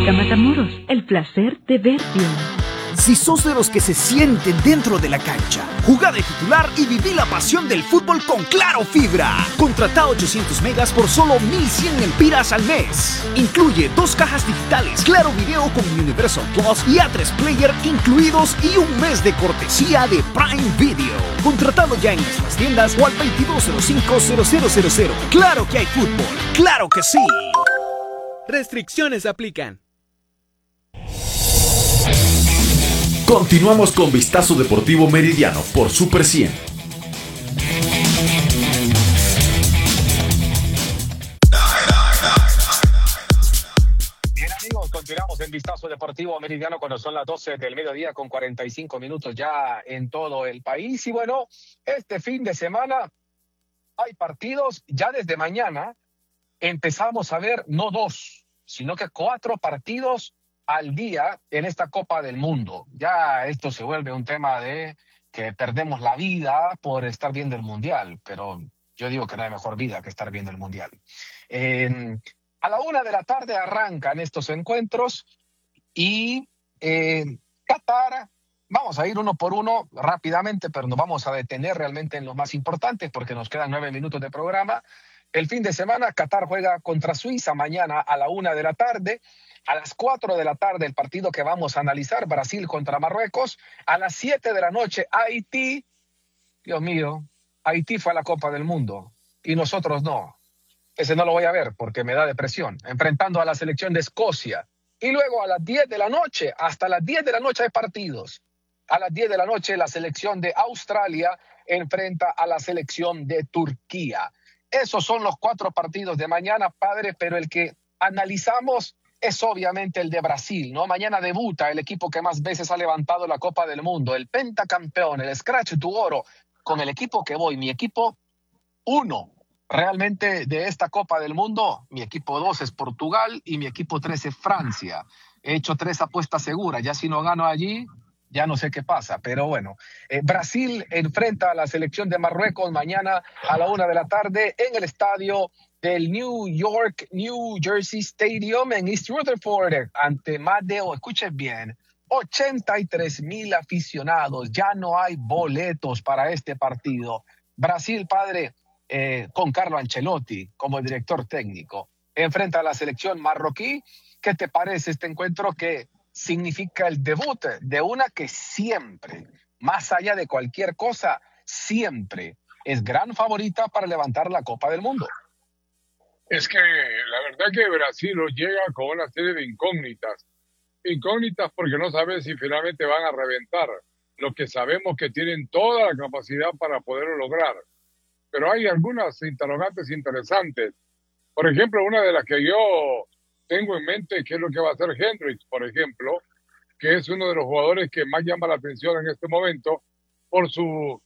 Óptica Matamoros, el placer de ver bien. Si sos de los que se sienten dentro de la cancha, jugá de titular y viví la pasión del fútbol con Claro Fibra. Contratá 800 megas por solo 1.100 lempiras al mes. Incluye 2 cajas digitales, Claro Video con Universal Plus y A3 Player incluidos y un mes de cortesía de Prime Video. Contratado ya en nuestras tiendas o al 2205-0000. Claro que hay fútbol, claro que sí. Restricciones aplican. Continuamos con Vistazo Deportivo Meridiano por Super 100. Bien, amigos, continuamos en Vistazo Deportivo Meridiano cuando son las 12 del mediodía con 45 minutos ya en todo el país. Y bueno, este fin de semana hay partidos. Ya desde mañana empezamos a ver no 2, sino que 4 partidos al día en esta Copa del Mundo. Ya esto se vuelve un tema de que perdemos la vida por estar viendo el Mundial, pero yo digo que no hay mejor vida que estar viendo el Mundial. A la 1:00 p.m. arrancan estos encuentros y Qatar, vamos a ir uno por uno rápidamente, pero nos vamos a detener realmente en lo más importante porque nos quedan 9 minutos de programa. El fin de semana, Qatar juega contra Suiza mañana a la 1:00 p.m. A las 4:00 p.m. el partido que vamos a analizar, Brasil contra Marruecos. A las 7:00 p.m, Haití. Dios mío, Haití fue a la Copa del Mundo y nosotros no. Ese no lo voy a ver porque me da depresión. Enfrentando a la selección de Escocia. Y luego a las 10:00 p.m, hasta las 10:00 p.m. hay partidos. A las 10:00 p.m, la selección de Australia enfrenta a la selección de Turquía. Esos son los 4 partidos de mañana, padre, pero el que analizamos es obviamente el de Brasil, ¿no? Mañana debuta el equipo que más veces ha levantado la Copa del Mundo, el pentacampeón, el Scratch du Oro, con el equipo que voy, mi equipo 1 realmente de esta Copa del Mundo. Mi equipo 2 es Portugal y mi equipo 3 es Francia. He hecho 3 apuestas seguras, ya si no gano allí, ya no sé qué pasa, pero bueno. Brasil enfrenta a la selección de Marruecos mañana a la 1:00 p.m. en el estadio del New Jersey Stadium en East Rutherford, ante más de, escuchen bien, 83,000 aficionados. Ya no hay boletos para este partido. Brasil, padre, con Carlo Ancelotti como director técnico, enfrenta a la selección marroquí. ¿Qué te parece este encuentro que significa el debut de una que siempre, más allá de cualquier cosa, siempre es gran favorita para levantar la Copa del Mundo? Es que la verdad que Brasil llega con una serie de incógnitas. Incógnitas porque no sabe si finalmente van a reventar. Lo que sabemos que tienen toda la capacidad para poderlo lograr. Pero hay algunas interrogantes interesantes. Por ejemplo, una de las que yo tengo en mente, que es lo que va a hacer Hendrix, por ejemplo, que es uno de los jugadores que más llama la atención en este momento por su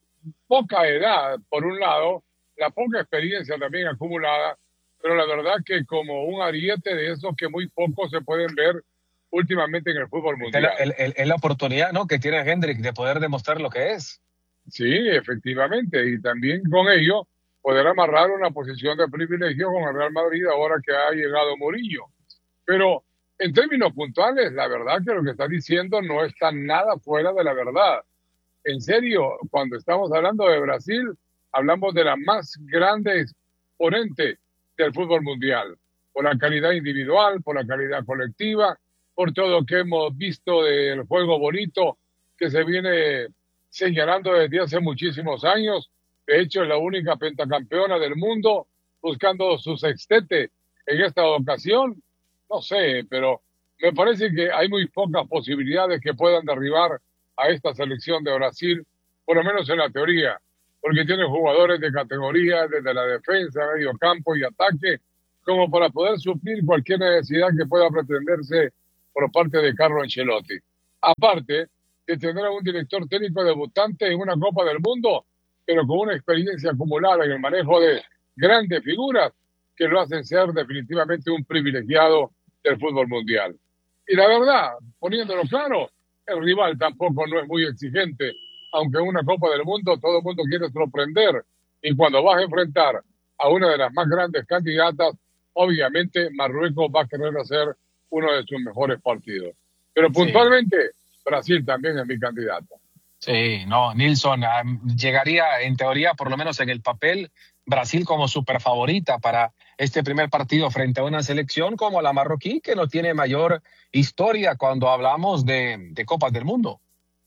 poca edad, por un lado, la poca experiencia también acumulada, pero la verdad que como un ariete de esos que muy pocos se pueden ver últimamente en el fútbol mundial. Es la oportunidad, ¿no?, que tiene Hendrix de poder demostrar lo que es. Sí, efectivamente, y también con ello poder amarrar una posición de privilegio con el Real Madrid ahora que ha llegado Murillo. Pero en términos puntuales, la verdad que lo que está diciendo no está nada fuera de la verdad. En serio, cuando estamos hablando de Brasil, hablamos de la más grande exponente del fútbol mundial, por la calidad individual, por la calidad colectiva, por todo lo que hemos visto del juego bonito que se viene señalando desde hace muchísimos años. De hecho, es la única pentacampeona del mundo, buscando su sextete en esta ocasión. No sé, pero me parece que hay muy pocas posibilidades que puedan derribar a esta selección de Brasil, por lo menos en la teoría, porque tiene jugadores de categoría desde la defensa, medio campo y ataque, como para poder suplir cualquier necesidad que pueda pretenderse por parte de Carlo Ancelotti. Aparte de tener a un director técnico debutante en una Copa del Mundo, pero con una experiencia acumulada en el manejo de grandes figuras que lo hacen ser definitivamente un privilegiado del fútbol mundial. Y la verdad, poniéndolo claro, el rival tampoco no es muy exigente, aunque en una Copa del Mundo todo el mundo quiere sorprender, y cuando vas a enfrentar a una de las más grandes candidatas, obviamente Marruecos va a querer hacer uno de sus mejores partidos. Pero Sí. puntualmente, Brasil también es mi candidato. Sí, no, Nilsson llegaría en teoría, por lo menos en el papel, Brasil como super favorita para este primer partido frente a una selección como la marroquí, que no tiene mayor historia cuando hablamos de Copas del Mundo.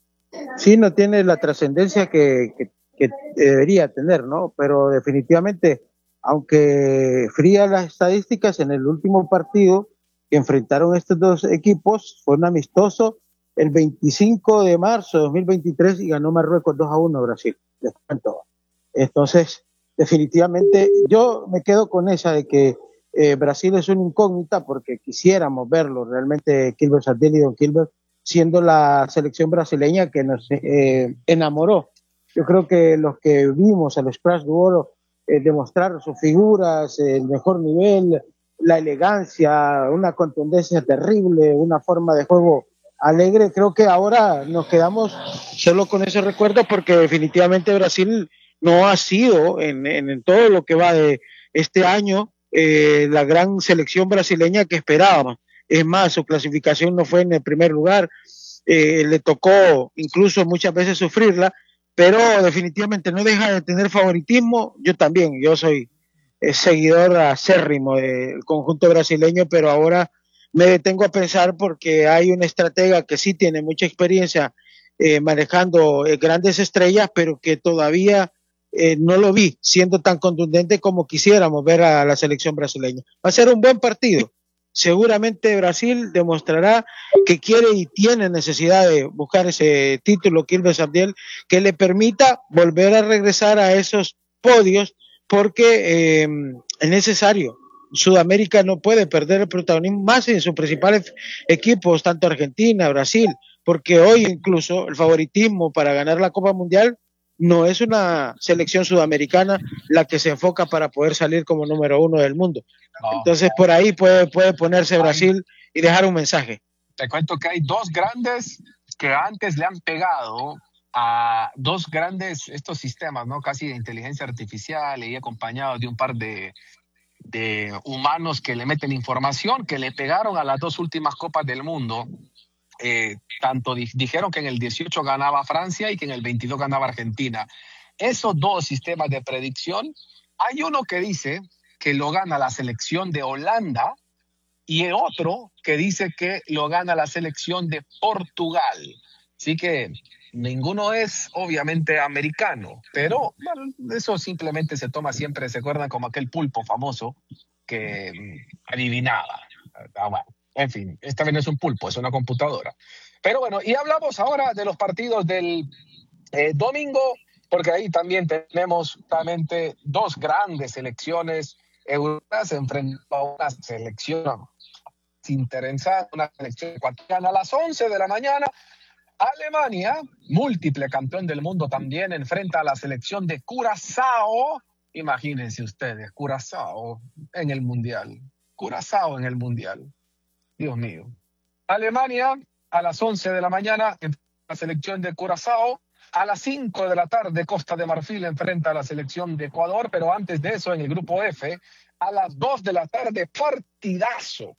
Sí, no tiene la trascendencia que debería tener, ¿no? Pero definitivamente, aunque fría las estadísticas, en el último partido que enfrentaron estos dos equipos fue un amistoso el 25 de marzo de 2023 y ganó Marruecos 2-1 Brasil. Les cuento. Entonces, definitivamente, yo me quedo con esa de que Brasil es una incógnita porque quisiéramos verlo realmente, Kilber Sardelli y Don Kilber, siendo la selección brasileña que nos enamoró. Yo creo que los que vimos a los Crash de Oro demostrar sus figuras, el mejor nivel, la elegancia, una contundencia terrible, una forma de juego alegre, creo que ahora nos quedamos solo con ese recuerdo porque definitivamente Brasil no ha sido en todo lo que va de este año la gran selección brasileña que esperábamos. Es más, su clasificación no fue en el primer lugar, le tocó incluso muchas veces sufrirla, pero definitivamente no deja de tener favoritismo. Yo también, yo soy seguidor acérrimo del conjunto brasileño, pero ahora me detengo a pensar porque hay una estratega que sí tiene mucha experiencia manejando grandes estrellas, pero que todavía no lo vi siendo tan contundente como quisiéramos ver a la selección brasileña. Va a ser un buen partido. Seguramente Brasil demostrará que quiere y tiene necesidad de buscar ese título, Kilber Abdiel, que le permita volver a regresar a esos podios, porque es necesario. Sudamérica no puede perder el protagonismo más en sus principales equipos, tanto Argentina, Brasil, porque hoy incluso el favoritismo para ganar la Copa Mundial no es una selección sudamericana la que se enfoca para poder salir como número 1 del mundo. Entonces por ahí puede ponerse Brasil y dejar un mensaje. Te cuento que hay dos grandes que antes le han pegado a dos grandes estos sistemas, ¿no? Casi de inteligencia artificial y acompañados de un par de humanos que le meten información, que le pegaron a las dos últimas Copas del Mundo. Tanto dijeron que en el 18 ganaba Francia y que en el 22 ganaba Argentina. Esos dos sistemas de predicción, hay uno que dice que lo gana la selección de Holanda y otro que dice que lo gana la selección de Portugal. Así que ninguno es obviamente americano, pero bueno, eso simplemente se toma siempre, se acuerdan como aquel pulpo famoso que adivinaba. Bueno, en fin, esta vez no es un pulpo, es una computadora. Pero bueno, y hablamos ahora de los partidos del domingo, porque ahí también tenemos justamente dos grandes selecciones europeas enfrentando a una selección interesante, una selección ecuatoriana a las 11 de la mañana. Alemania, múltiple campeón del mundo también, enfrenta a la selección de Curazao. Imagínense ustedes, Curazao en el Mundial. Curazao en el Mundial. Dios mío. Alemania a las 11 de la mañana enfrenta a la selección de Curazao. A las 5 de la tarde, Costa de Marfil enfrenta a la selección de Ecuador, pero antes de eso, en el grupo F, a las 2 de la tarde, partidazo.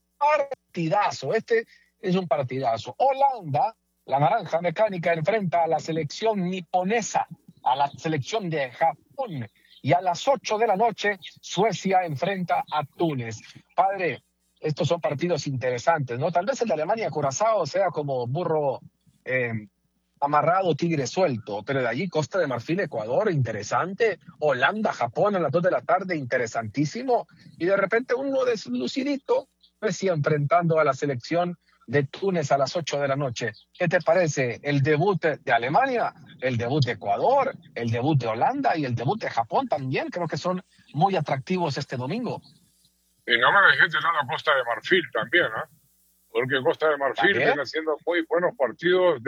Este es un partidazo. Holanda, la naranja mecánica, enfrenta a la selección niponesa, a la selección de Japón. Y a las 8 de la noche, Suecia enfrenta a Túnez. Padre, estos son partidos interesantes, ¿no? Tal vez el de Alemania-Curazao sea como burro amarrado, tigre suelto, pero de allí Costa de Marfil, Ecuador, interesante. Holanda, Japón a las 2 de la tarde, interesantísimo. Y de repente uno deslucidito, Suecia enfrentando a la selección de Túnez a las 8 de la noche. ¿Qué te parece el debut de Alemania, el debut de Ecuador, el debut de Holanda y el debut de Japón también? Creo que son muy atractivos este domingo. Y no me dejé de lado a Costa de Marfil también, ¿eh? Porque Costa de Marfil viene haciendo muy buenos partidos.